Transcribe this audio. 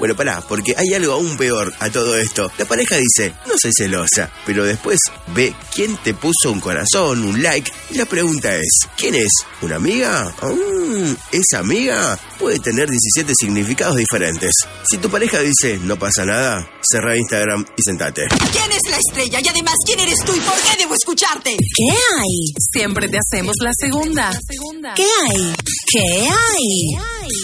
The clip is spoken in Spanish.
Bueno, pará, porque hay algo aún peor a todo esto. La pareja dice, no soy celosa, pero después ve quién te puso un corazón, un like, y la pregunta es, ¿quién es? ¿Una amiga? ¿Esa amiga? Puede tener 17 significados diferentes. Si tu pareja dice, no pasa nada, cerrá Instagram y sentate. ¿Quién es la estrella? Y además, ¿quién eres tú y por qué debo escucharte? ¿Qué hay? Siempre te hacemos la segunda. ¿Qué hay? ¿Qué hay?